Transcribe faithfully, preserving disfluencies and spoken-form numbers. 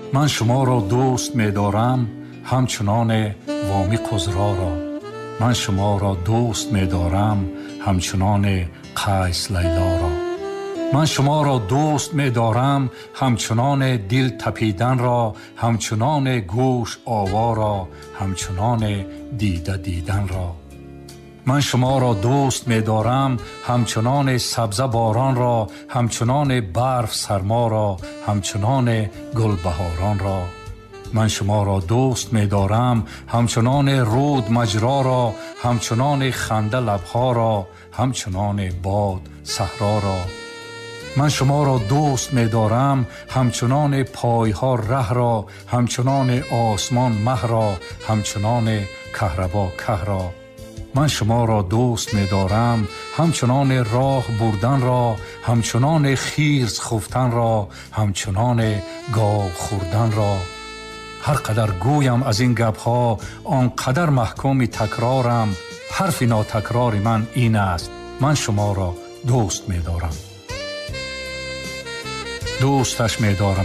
من شما را دوست می دارم همچنان وامی قزرا را. من شما را دوست می دارم همچنان قیس لیلا را. من شما را دوست می دارم همچنان دل تپیدن را، همچنان گوش آوا را، همچنان دیده دیدن را. من شما را دوست می دارم همچنان سبزه باران را، همچنان برف سرما را، همچنان گل بهاران را. من شما را دوست می دارم همچنان رود مجرا را، همچنان خنده لبها را، همچنان باد صحرا را. من شما را دوست می دارم همچنان پایها ره را، همچنان آسمان مه را، همچنان کهربا که را. من شما را دوست می دارم همچنان راه بردن را، همچنان خیز خفتن را، همچنان گاو خوردن را. هر قدر گویم از این گپها آنقدر محکوم تکرارم. حرف ناتکرار من این است: من شما را دوست می دارم. دوستش می دارم